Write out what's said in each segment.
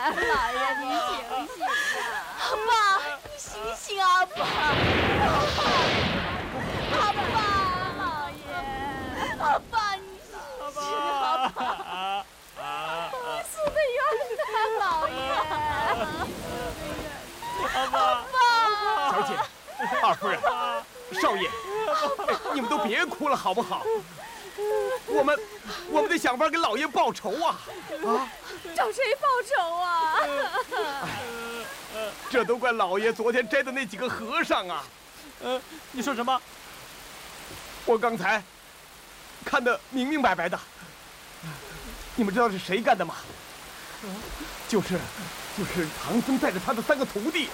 老爷您醒醒啊！ 阿爸，你醒醒啊，阿爸！阿爸， 老爷， 阿爸，你醒醒，阿爸！ 死得冤呐，老爷！ 阿爸， 小姐，二夫人，少爷，你们都别哭了好不好？我们得想法给老爷报仇啊！ 找谁报仇啊？ 这都怪老爷昨天摘的那几个和尚啊！ 你说什么？ 我刚才看得明明白白的。你们知道是谁干的吗？就是唐僧带着他的3个徒弟。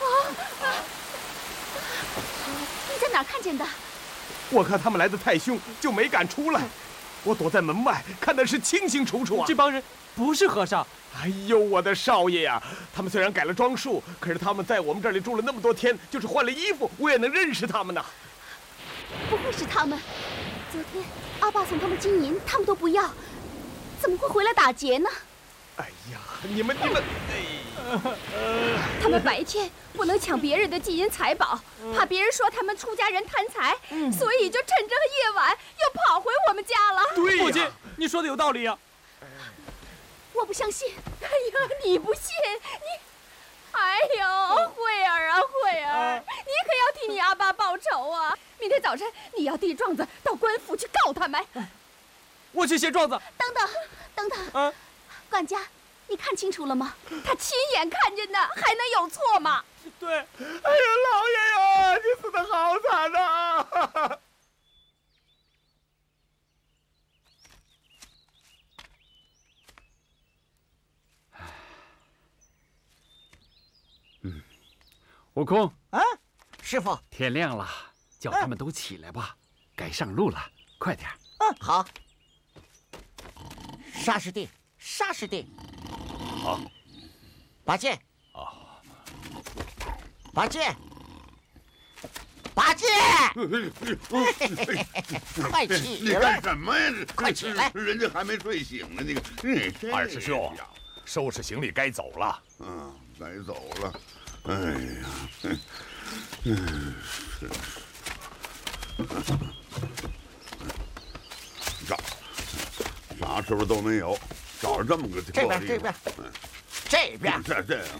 你在哪儿看见的？ 我看他们来的太凶，就没敢出来。我躲在门外，看的是清清楚楚啊。 这帮人不是和尚。 哎呦，我的少爷呀！他们虽然改了装束，可是他们在我们这里住了那么多天，就是换了衣服，我也能认识他们呐。 不会是他们？昨天阿爸送他们金银，他们都不要，怎么会回来打劫呢？ 哎呀，你们， 他们白天不能抢别人的金银财宝，怕别人说他们出家人贪财，所以就趁着夜晚又跑回我们家了。 对呀， 父亲，你说的有道理呀。 我不相信。 哎呀，你不信你？哎呦，慧儿啊，慧儿，你可要替你阿爸报仇啊！明天早晨你要递状子到官府去告他们。 我去写状子。 等等，管家，你看清楚了吗？ 他亲眼看见的，还能有错吗？ 对。 哎呀，老爷呀，你死得好惨呐！ 悟空啊，师傅。 天亮了，叫他们都起来吧，该上路了，快点。 好。沙师弟，沙师弟。 好。 拔剑。拔剑。拔剑！快起你来！ 干什么呀？ 快起来！ 人家还没睡醒呢。你看， 二师兄，收拾行李该走了。 该走了。哎呀，啥时候都没有，找着这么个这边，这边，这边， 这样。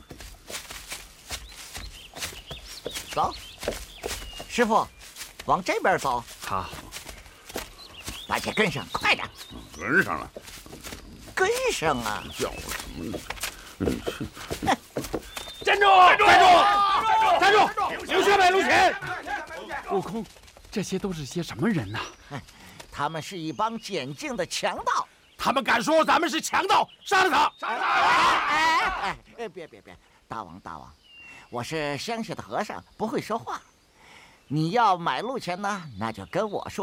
走，师傅，往这边走。 好， 把姐跟上，快点。 跟上了。 跟上啊！ 叫我什么呢？ 站住！站住！留下买路钱！悟空，这些都是些什么人呐？ 他们是一帮捡净的强盗。 他们敢说咱们是强盗，杀了他！ 杀了他！别，大王，我是乡下的和尚，不会说话。你要买路钱呢，那就跟我说。